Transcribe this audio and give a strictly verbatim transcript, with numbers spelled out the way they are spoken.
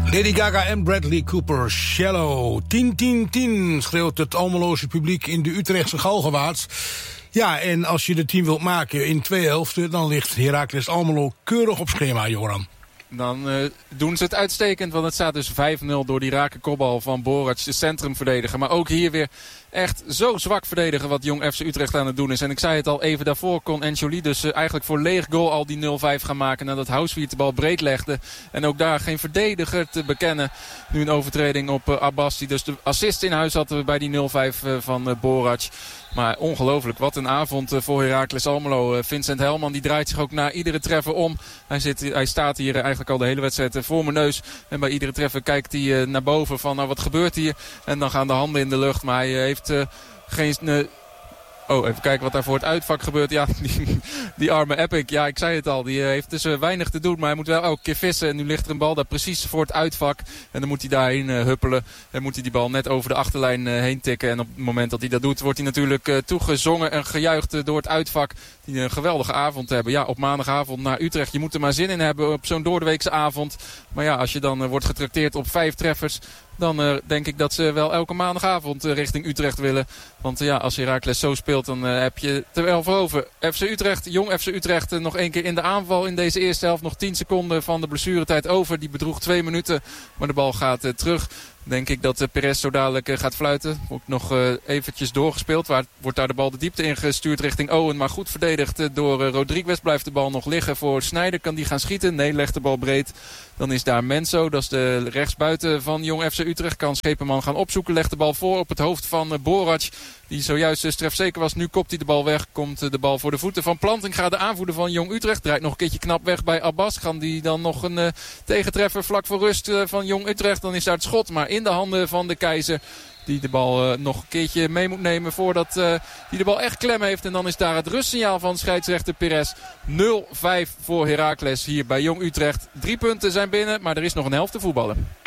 Lady Gaga en Bradley Cooper, Shallow. tien tien tien schreeuwt het Almeloze publiek in de Utrechtse Galgenwaard. Ja, en als je de team wilt maken in twee helften, dan ligt Heracles Almelo keurig op schema, Joran. Dan uh, doen ze het uitstekend, want het staat dus vijf nul door die rake kopbal van Borac, de centrumverdediger. Maar ook hier weer echt zo zwak verdedigen wat Jong F C Utrecht aan het doen is. En ik zei het al, even daarvoor kon Anjoli dus uh, eigenlijk voor leeg goal al die nul vijf gaan maken nadat Houswiert de bal breed legde. En ook daar geen verdediger te bekennen. Nu een overtreding op uh, Abbas, die dus de assist in huis had bij die nul vijf uh, van uh, Borac. Maar ongelooflijk, wat een avond uh, voor Heracles Almelo. Uh, Vincent Helman die draait zich ook na iedere treffer om. Hij, zit, hij staat hier uh, eigenlijk al de hele wedstrijd uh, voor mijn neus. En bij iedere treffer kijkt hij uh, naar boven van nou wat gebeurt hier. En dan gaan de handen in de lucht. Maar hij uh, heeft uh, geen... Uh, Oh, even kijken wat daar voor het uitvak gebeurt. Ja, die, die arme Epic. Ja, ik zei het al. Die uh, heeft dus uh, weinig te doen. Maar hij moet wel elke keer vissen. En nu ligt er een bal daar precies voor het uitvak. En dan moet hij daarheen uh, huppelen. En moet hij die bal net over de achterlijn uh, heen tikken. En op het moment dat hij dat doet, wordt hij natuurlijk uh, toegezongen en gejuicht uh, door het uitvak. Die een geweldige avond hebben. Ja, op maandagavond naar Utrecht. Je moet er maar zin in hebben op zo'n doordeweekse avond. Maar ja, als je dan uh, wordt getrakteerd op vijf treffers, dan uh, denk ik dat ze wel elke maandagavond uh, richting Utrecht willen. Want uh, ja, als Heracles zo speelt, dan uh, heb je het er wel voor over. F C Utrecht, Jong F C Utrecht, uh, nog één keer in de aanval in deze eerste helft. Nog tien seconden van de blessuretijd over. Die bedroeg twee minuten, maar de bal gaat uh, terug. Denk ik dat uh, Perez zo dadelijk uh, gaat fluiten. Ook nog uh, eventjes doorgespeeld. Waar wordt daar de bal de diepte ingestuurd richting Owen. Maar goed verdedigd uh, door uh, Rodriguez. Blijft de bal nog liggen voor Sneijder. Kan die gaan schieten? Nee, legt de bal breed. Dan is daar Menso. Dat is de rechtsbuiten van Jong F C Utrecht. Kan Schepenman gaan opzoeken. Legt de bal voor op het hoofd van uh, Borac. Die zojuist dus trefzeker was. Nu kopt hij de bal weg. Komt uh, de bal voor de voeten van Plantinga. De aanvoerder van Jong Utrecht. Draait nog een keertje knap weg bij Abbas. Kan die dan nog een uh, tegentreffer vlak voor rust uh, van Jong Utrecht. Dan is daar het schot. Maar in de handen van de Keizer. Die de bal uh, nog een keertje mee moet nemen voordat uh, hij de bal echt klem heeft. En dan is daar het rustsignaal van scheidsrechter Perez. nul vijf voor Heracles hier bij Jong Utrecht. Drie punten zijn binnen, maar er is nog een helft te voetballen.